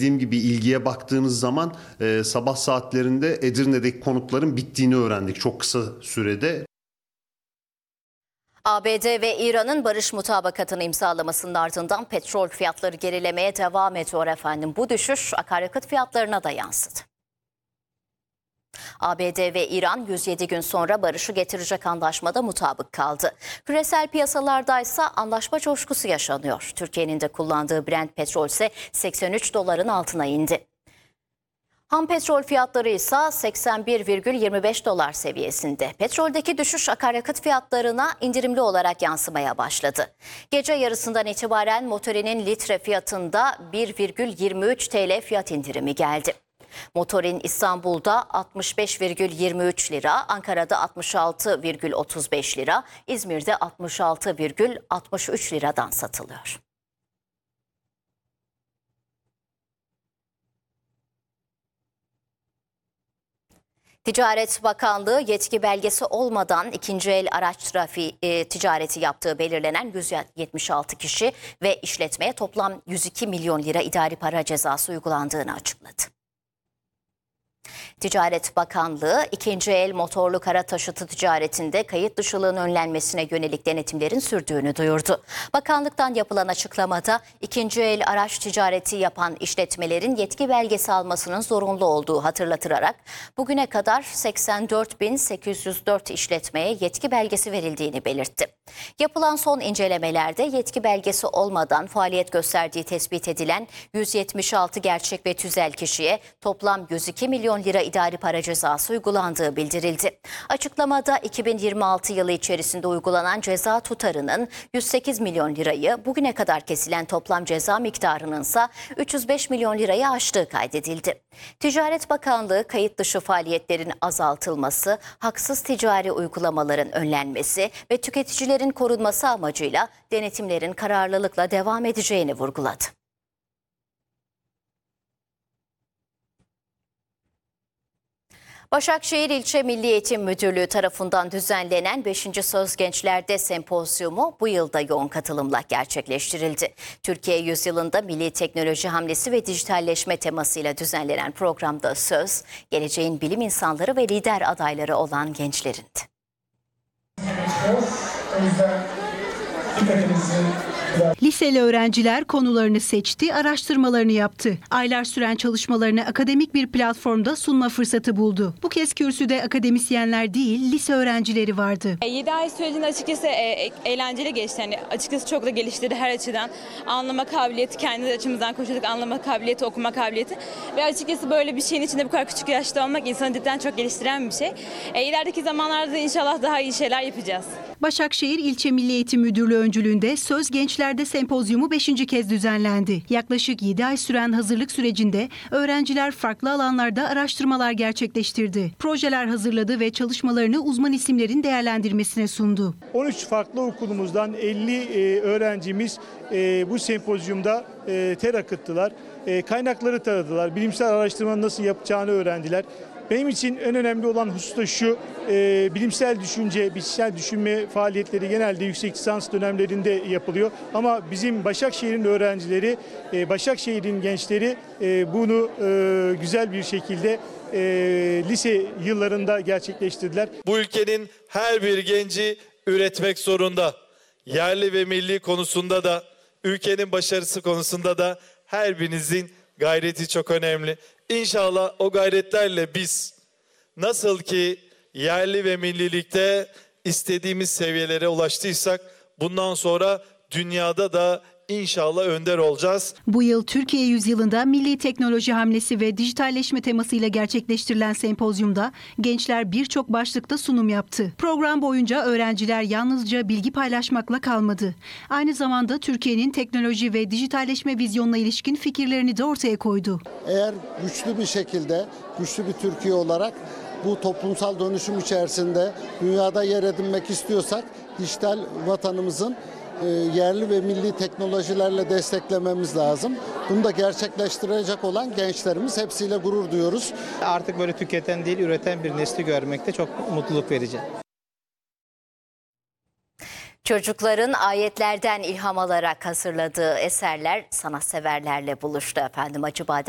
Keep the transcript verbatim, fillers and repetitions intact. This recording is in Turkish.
dediğim gibi ilgiye baktığınız zaman e, sabah saatlerinde Edirne'deki konutların bittiğini öğrendik çok kısa sürede. A B D ve İran'ın barış mutabakatını imzalamasının ardından petrol fiyatları gerilemeye devam ediyor efendim. Bu düşüş akaryakıt fiyatlarına da yansıdı. A B D ve İran yüz yedi gün sonra barışı getirecek anlaşmada mutabık kaldı. Küresel piyasalardaysa anlaşma coşkusu yaşanıyor. Türkiye'nin de kullandığı Brent petrol ise seksen üç doların altına indi. Ham petrol fiyatları ise seksen bir virgül yirmi beş dolar seviyesinde. Petroldeki düşüş akaryakıt fiyatlarına indirimli olarak yansımaya başladı. Gece yarısından itibaren motorinin litre fiyatında bir virgül yirmi üç T L fiyat indirimi geldi. Motorin İstanbul'da altmış beş virgül yirmi üç lira, Ankara'da altmış altı virgül otuz beş lira, İzmir'de altmış altı virgül altmış üç liradan satılıyor. Ticaret Bakanlığı yetki belgesi olmadan ikinci el araç trafiği e, ticareti yaptığı belirlenen yüz yetmiş altı kişi ve işletmeye toplam yüz iki milyon lira idari para cezası uygulandığını açıkladı. Ticaret Bakanlığı ikinci el motorlu kara taşıtı ticaretinde kayıt dışılığın önlenmesine yönelik denetimlerin sürdüğünü duyurdu. Bakanlıktan yapılan açıklamada ikinci el araç ticareti yapan işletmelerin yetki belgesi almasının zorunlu olduğu hatırlatılarak bugüne kadar seksen dört bin sekiz yüz dört işletmeye yetki belgesi verildiğini belirtti. Yapılan son incelemelerde yetki belgesi olmadan faaliyet gösterdiği tespit edilen yüz yetmiş altı gerçek ve tüzel kişiye toplam yüz iki milyon lira idari para cezası uygulandığı bildirildi. Açıklamada iki bin yirmi altı yılı içerisinde uygulanan ceza tutarının yüz sekiz milyon lirayı, bugüne kadar kesilen toplam ceza miktarının ise üç yüz beş milyon lirayı aştığı kaydedildi. Ticaret Bakanlığı kayıt dışı faaliyetlerin azaltılması, haksız ticari uygulamaların önlenmesi ve tüketicilerin korunması amacıyla denetimlerin kararlılıkla devam edeceğini vurguladı. Başakşehir İlçe Milli Eğitim Müdürlüğü tarafından düzenlenen beşinci Söz Gençler'de sempozyumu bu yılda yoğun katılımla gerçekleştirildi. Türkiye Yüzyılında Milli Teknoloji Hamlesi ve Dijitalleşme temasıyla düzenlenen programda söz, geleceğin bilim insanları ve lider adayları olan gençlerindi. Liseli öğrenciler konularını seçti, araştırmalarını yaptı. Aylar süren çalışmalarını akademik bir platformda sunma fırsatı buldu. Bu kez kürsüde akademisyenler değil, lise öğrencileri vardı. yedi ay sürecinde açıkçası e, eğlenceli geçti. Yani açıkçası çok da geliştirdi her açıdan. Anlama kabiliyeti, kendi açımızdan konuşuyorduk, anlama kabiliyeti, okuma kabiliyeti. Ve açıkçası böyle bir şeyin içinde bu kadar küçük yaşta olmak insanı cidden çok geliştiren bir şey. E, ilerideki zamanlarda inşallah daha iyi şeyler yapacağız. Başakşehir İlçe Milli Eğitim Müdürlüğü öncülüğünde Söz Gençler'de sempozyumu beşinci kez düzenlendi. Yaklaşık yedi ay süren hazırlık sürecinde öğrenciler farklı alanlarda araştırmalar gerçekleştirdi. Projeler hazırladı ve çalışmalarını uzman isimlerin değerlendirmesine sundu. on üç farklı okulumuzdan elli öğrencimiz bu sempozyumda ter akıttılar. Kaynakları taradılar, bilimsel araştırmanın nasıl yapacağını öğrendiler. Benim için en önemli olan husus da şu, e, bilimsel düşünce, bilimsel düşünme faaliyetleri genelde yüksek lisans dönemlerinde yapılıyor. Ama bizim Başakşehir'in öğrencileri, e, Başakşehir'in gençleri e, bunu e, güzel bir şekilde e, lise yıllarında gerçekleştirdiler. Bu ülkenin her bir genci üretmek zorunda. Yerli ve milli konusunda da, ülkenin başarısı konusunda da her birinizin gayreti çok önemli. İnşallah o gayretlerle biz nasıl ki yerli ve millilikte istediğimiz seviyelere ulaştıysak bundan sonra dünyada da İnşallah önder olacağız. Bu yıl Türkiye Yüzyılında Milli Teknoloji Hamlesi ve Dijitalleşme temasıyla gerçekleştirilen sempozyumda gençler birçok başlıkta sunum yaptı. Program boyunca öğrenciler yalnızca bilgi paylaşmakla kalmadı. Aynı zamanda Türkiye'nin teknoloji ve dijitalleşme vizyonuna ilişkin fikirlerini de ortaya koydu. Eğer güçlü bir şekilde, güçlü bir Türkiye olarak bu toplumsal dönüşüm içerisinde dünyada yer edinmek istiyorsak dijital vatanımızın yerli ve milli teknolojilerle desteklememiz lazım. Bunu da gerçekleştirecek olan gençlerimiz, hepsiyle gurur duyuyoruz. Artık böyle tüketen değil, üreten bir nesli görmekte çok mutluluk verici. Çocukların ayetlerden ilham alarak hazırladığı eserler sanatseverlerle buluştu efendim. Acıbadem